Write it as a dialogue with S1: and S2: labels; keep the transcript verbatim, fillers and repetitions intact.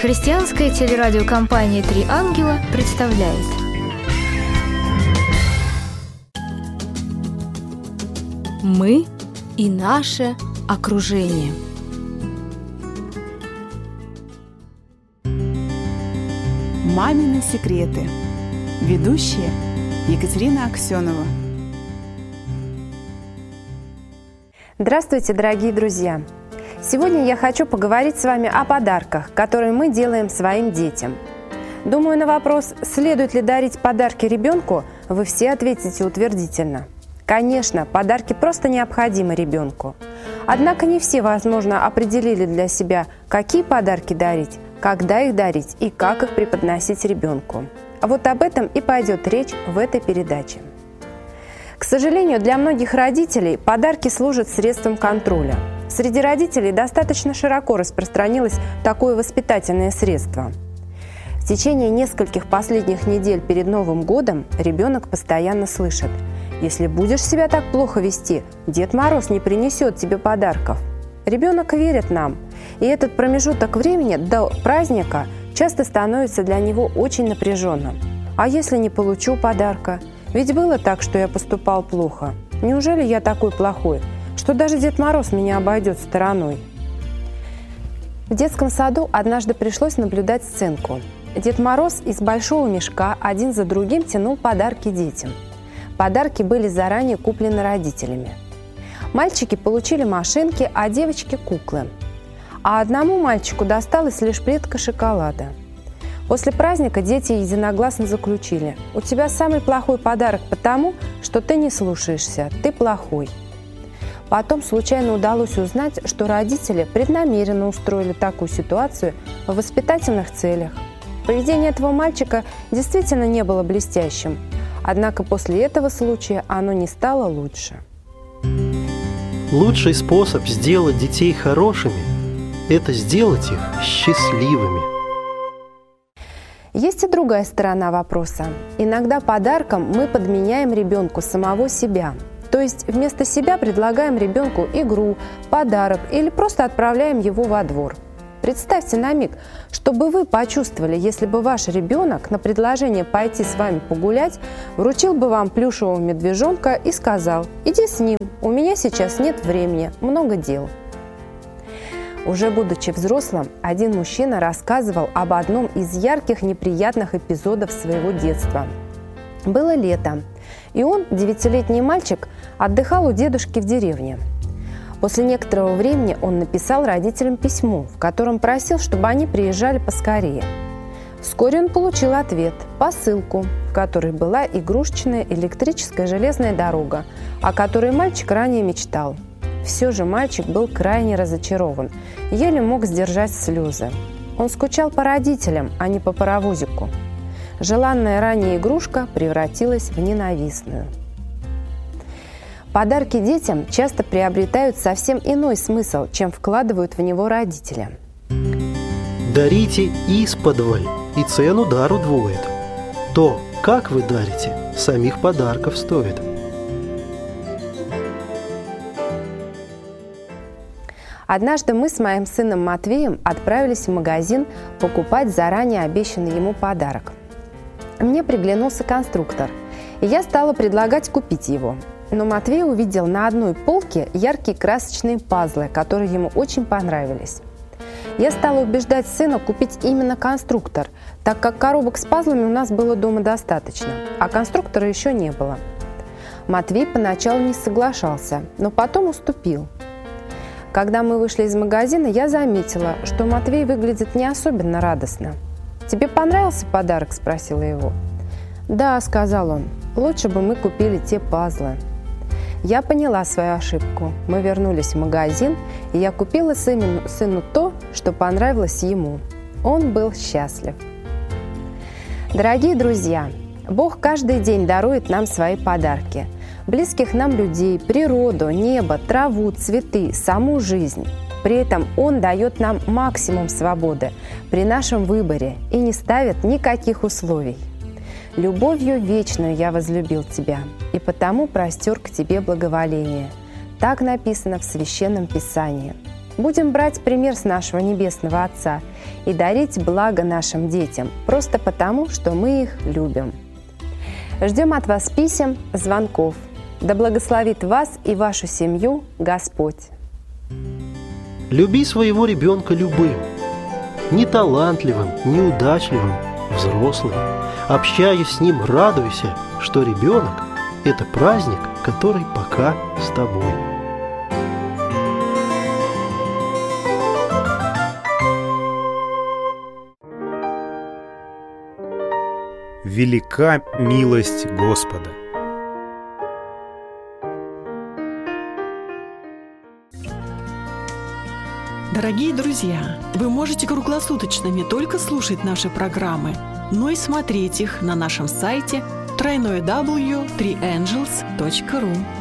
S1: Христианская телерадиокомпания «Три ангела» представляет. Мы и наше окружение.
S2: Мамины секреты. Ведущая Екатерина Аксенова.
S3: Здравствуйте, дорогие друзья! Сегодня я хочу поговорить с вами о подарках, которые мы делаем своим детям. Думаю, на вопрос, следует ли дарить подарки ребенку, вы все ответите утвердительно. Конечно, подарки просто необходимы ребенку. Однако не все, возможно, определили для себя, какие подарки дарить, когда их дарить и как их преподносить ребенку. А вот об этом и пойдет речь в этой передаче. К сожалению, для многих родителей подарки служат средством контроля. Среди родителей достаточно широко распространилось такое воспитательное средство. В течение нескольких последних недель перед Новым годом ребенок постоянно слышит: «Если будешь себя так плохо вести, Дед Мороз не принесет тебе подарков». Ребенок верит нам, и этот промежуток времени до праздника часто становится для него очень напряженным. А если не получу подарка? Ведь было так, что я поступал плохо. Неужели я такой плохой, что даже Дед Мороз меня обойдет стороной? В детском саду однажды пришлось наблюдать сценку. Дед Мороз из большого мешка один за другим тянул подарки детям. Подарки были заранее куплены родителями. Мальчики получили машинки, а девочки – куклы. А одному мальчику досталась лишь плитка шоколада. После праздника дети единогласно заключили: «У тебя самый плохой подарок потому, что ты не слушаешься, ты плохой». Потом случайно удалось узнать, что родители преднамеренно устроили такую ситуацию в воспитательных целях. Поведение этого мальчика действительно не было блестящим, однако после этого случая оно не стало лучше.
S4: Лучший способ сделать детей хорошими – это сделать их счастливыми.
S3: Есть и другая сторона вопроса. Иногда подарком мы подменяем ребенку самого себя. То есть вместо себя предлагаем ребенку игру, подарок или просто отправляем его во двор. Представьте на миг, что бы вы почувствовали, если бы ваш ребенок на предложение пойти с вами погулять вручил бы вам плюшевого медвежонка и сказал: «Иди с ним, у меня сейчас нет времени, много дел». Уже будучи взрослым, один мужчина рассказывал об одном из ярких неприятных эпизодов своего детства. Было лето, и он, девятилетний мальчик, отдыхал у дедушки в деревне. После некоторого времени он написал родителям письмо, в котором просил, чтобы они приезжали поскорее. Вскоре он получил ответ – посылку, в которой была игрушечная электрическая железная дорога, о которой мальчик ранее мечтал. Все же мальчик был крайне разочарован, еле мог сдержать слезы. Он скучал по родителям, а не по паровозику. Желанная ранее игрушка превратилась в ненавистную. Подарки детям часто приобретают совсем иной смысл, чем вкладывают в него родители.
S4: Дарите исподволь, и цену дар удвоит. То, как вы дарите, самих подарков стоит.
S3: Однажды мы с моим сыном Матвеем отправились в магазин покупать заранее обещанный ему подарок. Мне приглянулся конструктор, и я стала предлагать купить его. Но Матвей увидел на одной полке яркие красочные пазлы, которые ему очень понравились. Я стала убеждать сына купить именно конструктор, так как коробок с пазлами у нас было дома достаточно, а конструктора еще не было. Матвей поначалу не соглашался, но потом уступил. Когда мы вышли из магазина, я заметила, что Матвей выглядит не особенно радостно. «Тебе понравился подарок?» – спросила его. «Да», – сказал он, – «лучше бы мы купили те пазлы». Я поняла свою ошибку. Мы вернулись в магазин, и я купила сыну, сыну то, что понравилось ему. Он был счастлив. Дорогие друзья, Бог каждый день дарует нам свои подарки. Близких нам людей, природу, небо, траву, цветы, саму жизнь. При этом Он дает нам максимум свободы при нашем выборе и не ставит никаких условий. «Любовью вечную я возлюбил тебя, и потому простер к тебе благоволение». Так написано в Священном Писании. Будем брать пример с нашего Небесного Отца и дарить благо нашим детям, просто потому, что мы их любим. Ждем от вас писем, звонков. Да благословит вас и вашу семью Господь.
S4: Люби своего ребенка любым, неталантливым, неудачливым, взрослым. Общаясь с ним, радуйся, что ребенок – это праздник, который пока с тобой.
S5: Велика милость Господа.
S6: Дорогие друзья, вы можете круглосуточно не только слушать наши программы, но и смотреть их на нашем сайте дабл ю дабл ю дабл ю точка три ангелс точка ру.